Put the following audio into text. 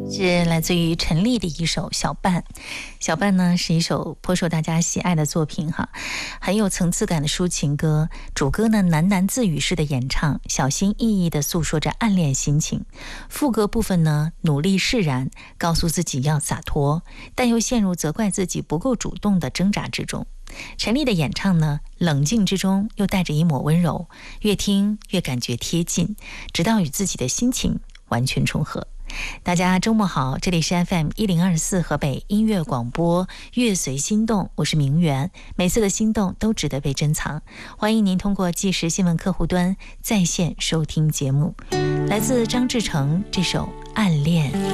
是来自于陈粒的一首《小伴》。小伴呢是一首颇受大家喜爱的作品哈，很有层次感的抒情歌。主歌呢喃喃自语式的演唱，小心翼翼地诉说着暗恋心情。副歌部分呢努力释然，告诉自己要洒脱，但又陷入责怪自己不够主动的挣扎之中。陈粒的演唱呢，冷静之中又带着一抹温柔，越听越感觉贴近，直到与自己的心情完全重合。大家周末好，这里是 FM1024 河北音乐广播乐随心动，我是明媛。每次的心动都值得被珍藏，欢迎您通过即时新闻客户端在线收听节目。来自张志成这首《暗恋》。